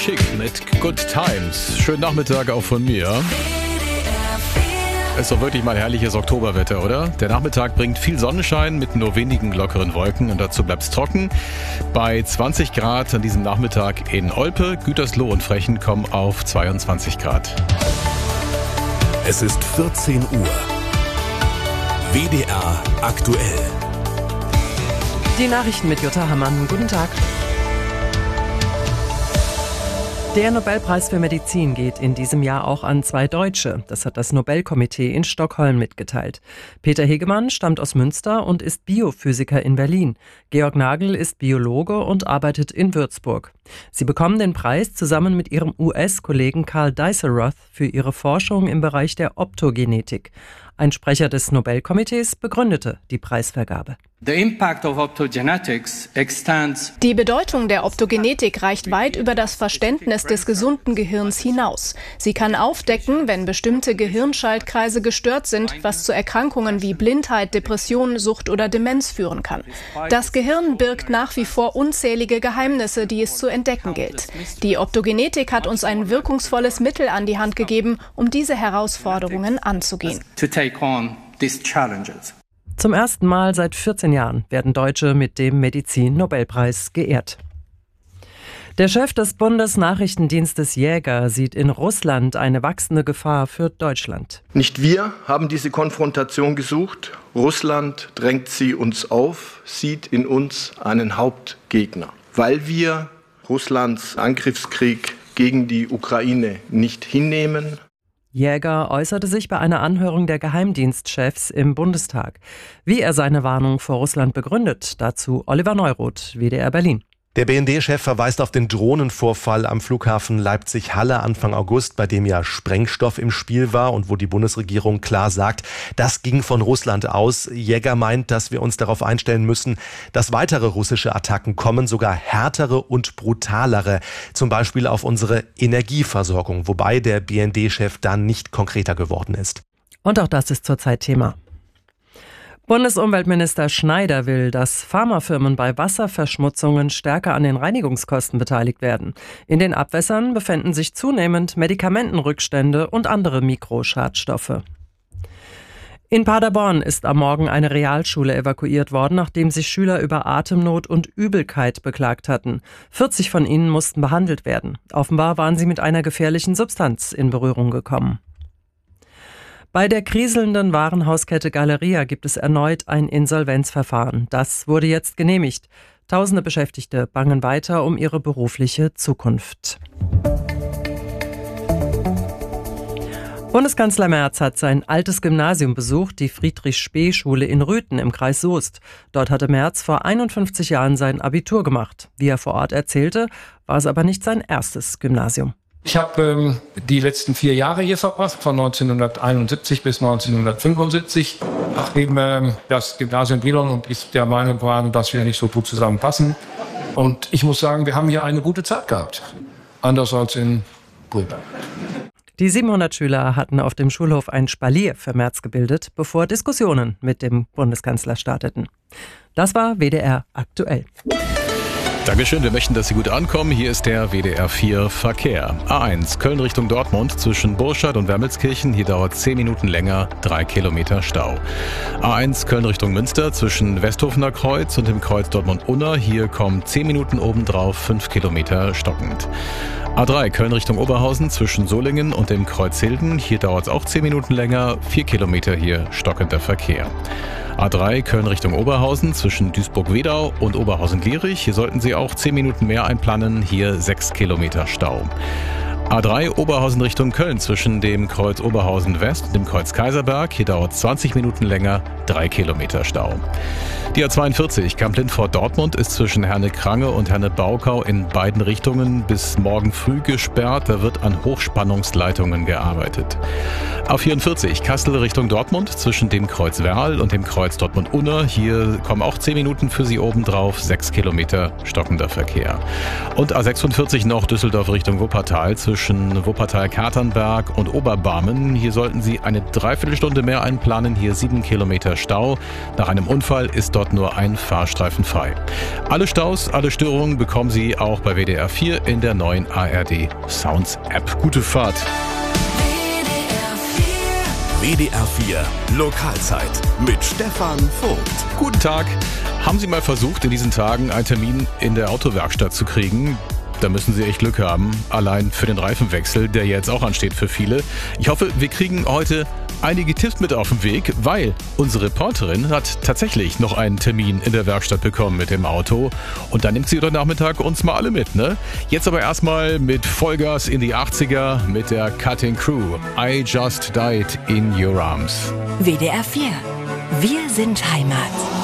Chic mit Good Times. Schönen Nachmittag auch von mir. Es ist doch wirklich mal herrliches Oktoberwetter, oder? Der Nachmittag bringt viel Sonnenschein mit nur wenigen lockeren Wolken und dazu bleibt's trocken. Bei 20 Grad an diesem Nachmittag in Olpe, Gütersloh und Frechen kommen auf 22 Grad. Es ist 14 Uhr. WDR aktuell. Die Nachrichten mit Jutta Hammann. Guten Tag. Der Nobelpreis für Medizin geht in diesem Jahr auch an 2 Deutsche. Das hat das Nobelkomitee in Stockholm mitgeteilt. Peter Hegemann stammt aus Münster und ist Biophysiker in Berlin. Georg Nagel ist Biologe und arbeitet in Würzburg. Sie bekommen den Preis zusammen mit ihrem US-Kollegen Carl Deisseroth für ihre Forschung im Bereich der Optogenetik. Ein Sprecher des Nobelkomitees begründete die Preisvergabe. Die Bedeutung der Optogenetik reicht weit über das Verständnis des gesunden Gehirns hinaus. Sie kann aufdecken, wenn bestimmte Gehirnschaltkreise gestört sind, was zu Erkrankungen wie Blindheit, Depression, Sucht oder Demenz führen kann. Das Gehirn birgt nach wie vor unzählige Geheimnisse, die es zu entdecken gilt. Die Optogenetik hat uns ein wirkungsvolles Mittel an die Hand gegeben, um diese Herausforderungen anzugehen. Zum ersten Mal seit 14 Jahren werden Deutsche mit dem Medizin-Nobelpreis geehrt. Der Chef des Bundesnachrichtendienstes Jäger sieht in Russland eine wachsende Gefahr für Deutschland. Nicht wir haben diese Konfrontation gesucht. Russland drängt sie uns auf, sieht in uns einen Hauptgegner. Weil wir Russlands Angriffskrieg gegen die Ukraine nicht hinnehmen. Jäger äußerte sich bei einer Anhörung der Geheimdienstchefs im Bundestag. Wie er seine Warnung vor Russland begründet, dazu Oliver Neuroth, WDR Berlin. Der BND-Chef verweist auf den Drohnenvorfall am Flughafen Leipzig-Halle Anfang August, bei dem ja Sprengstoff im Spiel war und wo die Bundesregierung klar sagt, das ging von Russland aus. Jäger meint, dass wir uns darauf einstellen müssen, dass weitere russische Attacken kommen, sogar härtere und brutalere, zum Beispiel auf unsere Energieversorgung, wobei der BND-Chef dann nicht konkreter geworden ist. Und auch das ist zurzeit Thema. Bundesumweltminister Schneider will, dass Pharmafirmen bei Wasserverschmutzungen stärker an den Reinigungskosten beteiligt werden. In den Abwässern befänden sich zunehmend Medikamentenrückstände und andere Mikroschadstoffe. In Paderborn ist am Morgen eine Realschule evakuiert worden, nachdem sich Schüler über Atemnot und Übelkeit beklagt hatten. 40 von ihnen mussten behandelt werden. Offenbar waren sie mit einer gefährlichen Substanz in Berührung gekommen. Bei der kriselnden Warenhauskette Galeria gibt es erneut ein Insolvenzverfahren. Das wurde jetzt genehmigt. Tausende Beschäftigte bangen weiter um ihre berufliche Zukunft. Bundeskanzler Merz hat sein altes Gymnasium besucht, die Friedrich-Spee-Schule in Rüthen im Kreis Soest. Dort hatte Merz vor 51 Jahren sein Abitur gemacht. Wie er vor Ort erzählte, war es aber nicht sein erstes Gymnasium. Ich habe die letzten 4 Jahre hier verbracht, von 1971 bis 1975, nachdem das Gymnasium Brilon und ich der Meinung waren, dass wir nicht so gut zusammenpassen. Und ich muss sagen, wir haben hier eine gute Zeit gehabt, anders als in Brühl. Die 700 Schüler hatten auf dem Schulhof ein Spalier für Merz gebildet, bevor Diskussionen mit dem Bundeskanzler starteten. Das war WDR aktuell. Dankeschön, wir möchten, dass Sie gut ankommen. Hier ist der WDR 4 Verkehr. A1 Köln Richtung Dortmund zwischen Burscheid und Wermelskirchen. Hier dauert 10 Minuten länger, 3 Kilometer Stau. A1 Köln Richtung Münster zwischen Westhofener Kreuz und dem Kreuz Dortmund-Unna. Hier kommen 10 Minuten obendrauf, 5 Kilometer stockend. A3 Köln Richtung Oberhausen zwischen Solingen und dem Kreuz Hilden. Hier dauert es auch 10 Minuten länger, 4 Kilometer hier stockender Verkehr. A3 Köln Richtung Oberhausen zwischen Duisburg-Wedau und Oberhausen-Lierich. Hier sollten Sie auch 10 Minuten mehr einplanen, hier 6 Kilometer Stau. A3 Oberhausen Richtung Köln zwischen dem Kreuz Oberhausen West und dem Kreuz Kaiserberg. Hier dauert es 20 Minuten länger, 3 Kilometer Stau. Die A42 Kamp-Lindfort Dortmund ist zwischen Herne-Krange und Herne-Baukau in beiden Richtungen bis morgen früh gesperrt. Da wird an Hochspannungsleitungen gearbeitet. A44 Kassel Richtung Dortmund zwischen dem Kreuz Werl und dem Kreuz Dortmund-Unna. Hier kommen auch 10 Minuten für Sie obendrauf, 6 Kilometer stockender Verkehr. Und A46 noch Düsseldorf Richtung Wuppertal zwischen zwischen Wuppertal-Katernberg und Oberbarmen. Hier sollten Sie eine Dreiviertelstunde mehr einplanen, hier 7 Kilometer Stau. Nach einem Unfall ist dort nur ein Fahrstreifen frei. Alle Staus, alle Störungen bekommen Sie auch bei WDR 4 in der neuen ARD Sounds App. Gute Fahrt! WDR 4 Lokalzeit mit Stefan Vogt. Guten Tag. Haben Sie mal versucht, in diesen Tagen einen Termin in der Autowerkstatt zu kriegen? Da müssen Sie echt Glück haben, allein für den Reifenwechsel, der jetzt auch ansteht für viele. Ich hoffe, wir kriegen heute einige Tipps mit auf den Weg, weil unsere Reporterin hat tatsächlich noch einen Termin in der Werkstatt bekommen mit dem Auto. Und dann nimmt sie heute Nachmittag uns mal alle mit, ne? Jetzt aber erstmal mit Vollgas in die 80er mit der Cutting Crew. I Just Died in Your Arms. WDR 4. Wir sind Heimat.